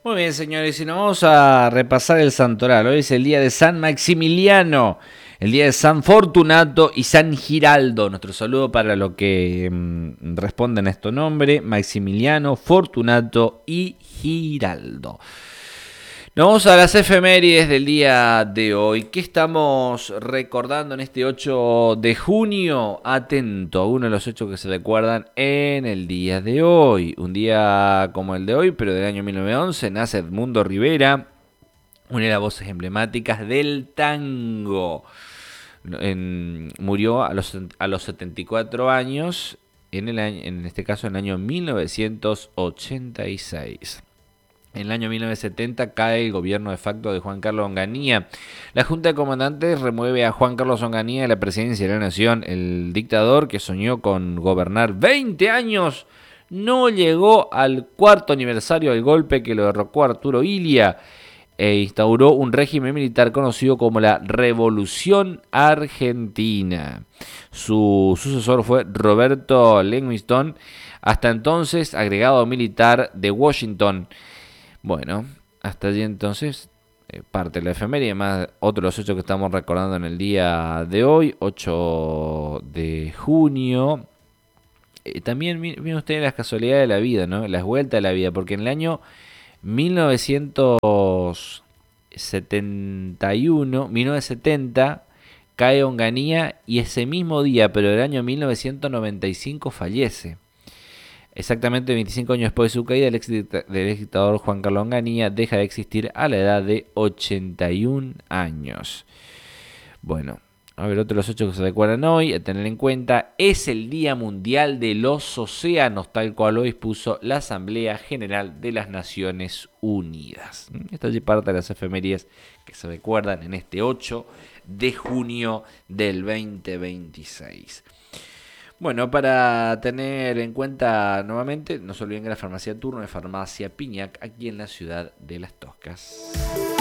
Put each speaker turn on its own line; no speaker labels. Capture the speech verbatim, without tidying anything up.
Muy bien, señores, y nos vamos a repasar el santoral. Hoy es el día de San Maximiliano, el día de San Fortunato y San Giraldo. Nuestro saludo para los que mmm, responden a este nombre: Maximiliano, Fortunato y Giraldo. Nos vamos a las efemérides del día de hoy. ¿Qué estamos recordando en este ocho de junio? Atento a uno de los hechos que se recuerdan en el día de hoy. Un día como el de hoy, pero del año mil novecientos once, nace Edmundo Rivera, una de las voces emblemáticas del tango. En, murió a los, a los setenta y cuatro años, en, el año, en este caso en el año mil novecientos ochenta y seis. En el año mil novecientos setenta cae el gobierno de facto de Juan Carlos Onganía. La Junta de Comandantes remueve a Juan Carlos Onganía de la presidencia de la Nación. El dictador, que soñó con gobernar veinte años, no llegó al cuarto aniversario del golpe que lo derrocó Arturo Illia e instauró un régimen militar conocido como la Revolución Argentina. Su sucesor fue Roberto Livingston, hasta entonces agregado militar de Washington. Bueno, hasta allí entonces eh, parte de la efeméride, más otros hechos que estamos recordando en el día de hoy, ocho de junio. Eh, también miren ustedes las casualidades de la vida, ¿no? Las vueltas de la vida, porque en el año mil novecientos setenta y uno, mil novecientos setenta, cae Onganía y ese mismo día, pero del año mil novecientos noventa y cinco, fallece. Exactamente veinticinco años después de su caída, el ex dictador Juan Carlos Onganía deja de existir a la edad de ochenta y un años. Bueno, a ver, otros hechos que se recuerdan hoy, a tener en cuenta: es el Día Mundial de los Océanos, tal cual lo dispuso la Asamblea General de las Naciones Unidas. Esta es parte de las efemérides que se recuerdan en este ocho de junio del veinte veintiséis. Bueno, para tener en cuenta nuevamente, no se olviden que la farmacia Turno es Farmacia Piñac, aquí en la ciudad de Las Toscas.